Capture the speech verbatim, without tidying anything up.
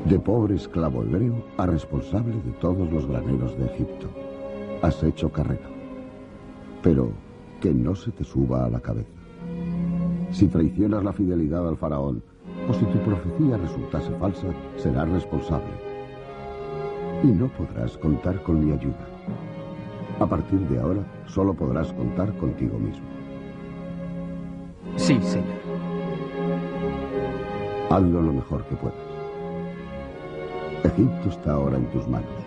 De pobre esclavo hebreo a responsable de todos los graneros de Egipto. Has hecho carrera. Pero que no se te suba a la cabeza. Si traicionas la fidelidad al faraón, o si tu profecía resultase falsa, serás responsable. Y no podrás contar con mi ayuda. A partir de ahora, solo podrás contar contigo mismo. Sí, señor. Hazlo lo mejor que puedas. Egipto está ahora en tus manos.